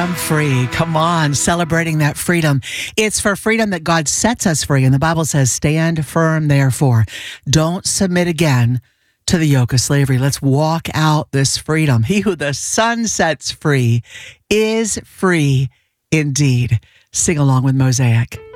am free. Come on, celebrating that freedom. It's for freedom that God sets us free. And the Bible says, stand firm, therefore. Don't submit again to the yoke of slavery. Let's walk out this freedom. He who the Son sets free is free indeed. Sing along with Mosaic.